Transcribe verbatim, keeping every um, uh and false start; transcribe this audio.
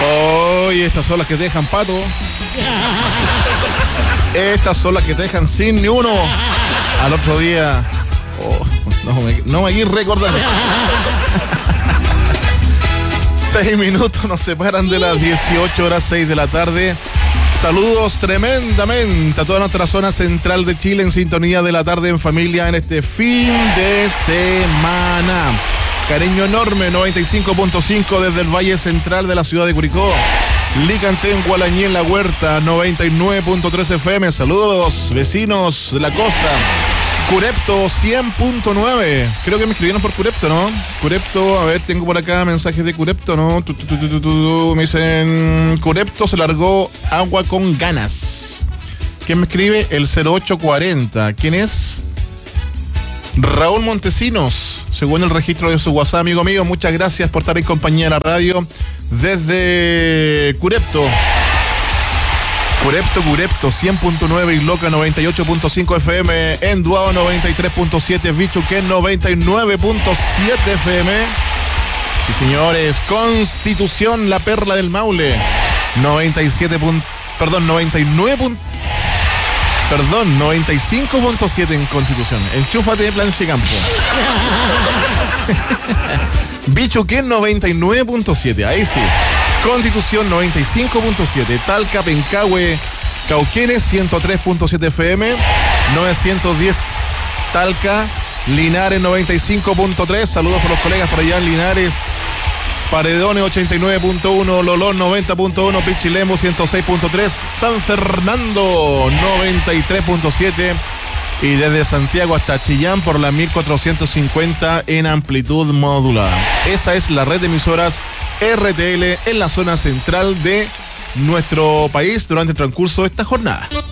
Hoy estas son las que te dejan pato. Estas son las que te dejan sin ni uno. Al otro día. Oh, no me, no me quiero recordar. Seis minutos nos separan de las dieciocho horas, seis de la tarde. Saludos tremendamente a toda nuestra zona central de Chile en sintonía de la tarde en familia en este fin de semana. Cariño enorme, noventa y cinco punto cinco desde el Valle Central de la ciudad de Curicó. Licantén, Gualañé, en La Huerta, noventa y nueve punto tres F M. Saludos, vecinos de la costa. Curepto, cien punto nueve. Creo que me escribieron por Curepto, ¿no? Curepto, a ver, tengo por acá mensajes de Curepto, ¿no? Tu, tu, tu, tu, tu, tu. Me dicen, Curepto se largó agua con ganas. ¿Quién me escribe? El cero ocho cuarenta. ¿Quién es? Raúl Montesinos, según el registro de su WhatsApp, amigo mío, muchas gracias por estar en compañía de la radio desde Curepto. Curepto, Curepto, cien punto nueve y Loca noventa y ocho punto cinco F M, Enduado noventa y tres punto siete, Bichuquén noventa y nueve punto siete F M. Sí, señores, Constitución, la perla del Maule, noventa y siete. Perdón, noventa y nueve. Perdón, noventa y cinco punto siete en Constitución. Enchúfate de Planche Campo. Bichuquén noventa y nueve punto siete, ahí sí. Constitución noventa y cinco punto siete. Talca, Pencahue, Cauquenes ciento tres punto siete F M. novecientos diez Talca. Linares noventa y cinco punto tres. Saludos por los colegas por allá en Linares. Paredones ochenta y nueve punto uno, Lolón noventa punto uno, Pichilemu ciento seis punto tres, San Fernando noventa y tres punto siete y desde Santiago hasta Chillán por la mil cuatrocientos cincuenta en amplitud modular. Esa es la red de emisoras R T L en la zona central de nuestro país durante el transcurso de esta jornada.